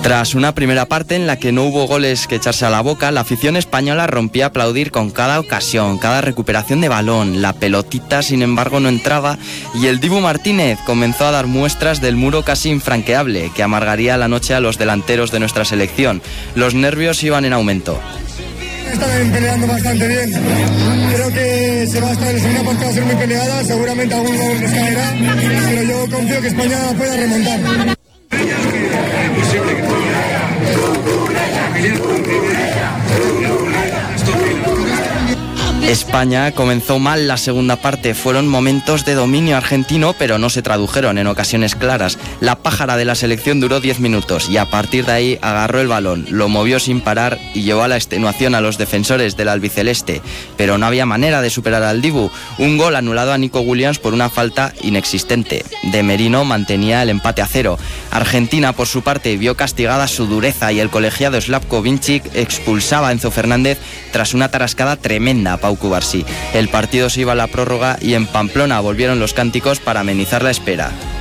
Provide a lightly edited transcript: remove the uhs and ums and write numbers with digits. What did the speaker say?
Tras una primera parte en la que no hubo goles que echarse a la boca, la afición española rompía a aplaudir con cada ocasión, cada recuperación de balón. La pelotita, sin embargo, no entraba y el Dibu Martínez comenzó a dar muestras del muro casi infranqueable que amargaría la noche a los delanteros de nuestra selección. Los nervios iban en aumento. Están peleando bastante bien. Creo que se va a estar en la segunda parte, va a ser muy peleada. Seguramente algún gol nos caerá, pero yo confío que España pueda remontar. España comenzó mal la segunda parte, fueron momentos de dominio argentino, pero no se tradujeron en ocasiones claras. La pájara de la selección duró 10 minutos y a partir de ahí agarró el balón, lo movió sin parar y llevó a la extenuación a los defensores del albiceleste, pero no había manera de superar al Dibu. Un gol anulado a Nico Williams por una falta inexistente. De Merino mantenía el empate a 0. Argentina, por su parte, vio castigada su dureza y el colegiado Slavko Vincic expulsaba a Enzo Fernández tras una tarascada tremenda a Pau Cubarsí. El partido se iba a la prórroga y en Pamplona volvieron los cánticos para amenizar la espera.